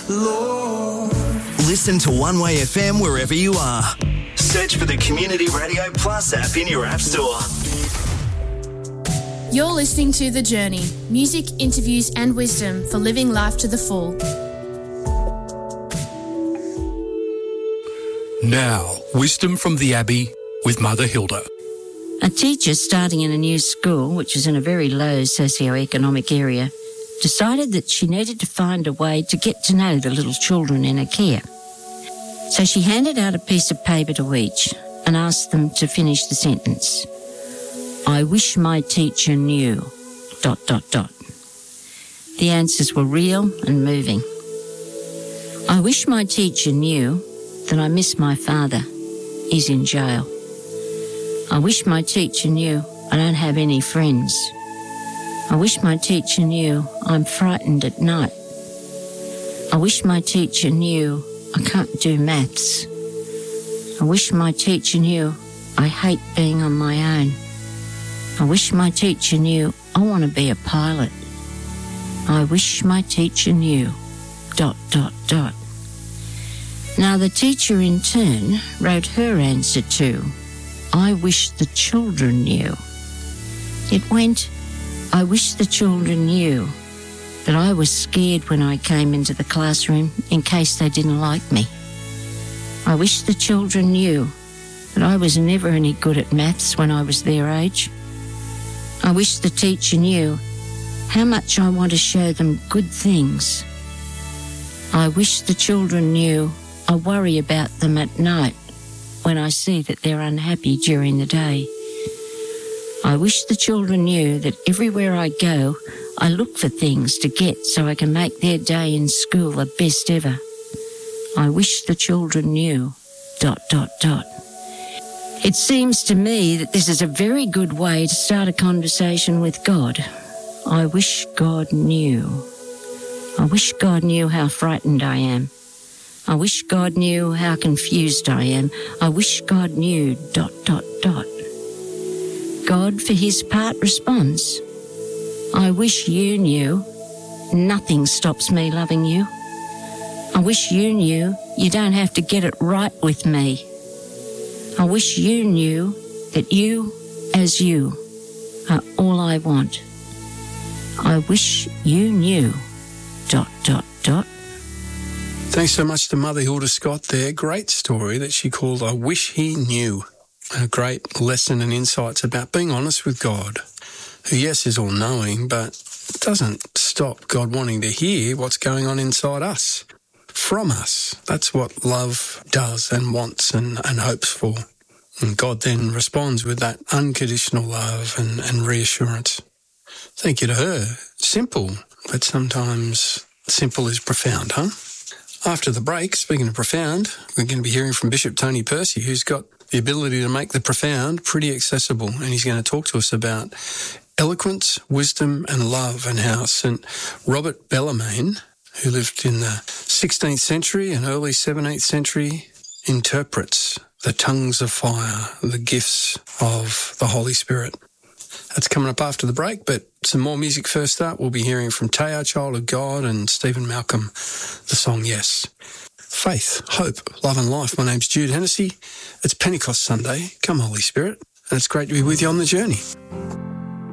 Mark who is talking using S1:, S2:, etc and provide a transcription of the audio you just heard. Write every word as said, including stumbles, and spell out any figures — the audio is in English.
S1: Lord.
S2: Listen to One Way F M wherever you are. Search for the Community Radio Plus app in your app store.
S3: You're listening to The Journey, music, interviews and wisdom for living life to the full.
S4: Now, wisdom from the Abbey with Mother Hilda.
S5: A teacher starting in a new school, which is in a very low socio-economic area, decided that she needed to find a way to get to know the little children in her care. So she handed out a piece of paper to each and asked them to finish the sentence. I wish my teacher knew, dot, dot, dot. The answers were real and moving. I wish my teacher knew that I miss my father. He's in jail. I wish my teacher knew I don't have any friends. I wish my teacher knew I'm frightened at night. I wish my teacher knew I can't do maths. I wish my teacher knew I hate being on my own. I wish my teacher knew I want to be a pilot. I wish my teacher knew, dot, dot, dot. Now the teacher in turn wrote her answer to, I wish the children knew. It went, I wish the children knew that I was scared when I came into the classroom in case they didn't like me. I wish the children knew that I was never any good at maths when I was their age. I wish the teacher knew how much I want to show them good things. I wish the children knew I worry about them at night when I see that they're unhappy during the day. I wish the children knew that everywhere I go, I look for things to get so I can make their day in school the best ever. I wish the children knew, dot, dot, dot. It seems to me that this is a very good way to start a conversation with God. I wish God knew. I wish God knew how frightened I am. I wish God knew how confused I am. I wish God knew, dot, dot, dot. God, for his part, responds, I wish you knew nothing stops me loving you. I wish you knew you don't have to get it right with me. I wish you knew that you, as you, are all I want. I wish you knew, dot, dot, dot.
S6: Thanks so much to Mother Hilda Scott there. Great story that she called I Wish He Knew. A great lesson and insights about being honest with God, who, yes, is all-knowing, but doesn't stop God wanting to hear what's going on inside us, from us. That's what love does and wants and, and hopes for. And God then responds with that unconditional love and, and reassurance. Thank you to her. Simple, but sometimes simple is profound, huh? After the break, speaking of profound, we're going to be hearing from Bishop Tony Percy, who's got the ability to make the profound pretty accessible, and he's going to talk to us about eloquence, wisdom and love, and how Saint Robert Bellarmine, who lived in the sixteenth century and early seventeenth century, interprets the tongues of fire, the gifts of the Holy Spirit. That's coming up after the break, but some more music first up. We'll be hearing from Taya, Child of God, and Stephen Malcolm, the song Yes. Faith, hope, love and life. My name's Jude Hennessy. It's Pentecost Sunday. Come, Holy Spirit. And it's great to be with you on the journey.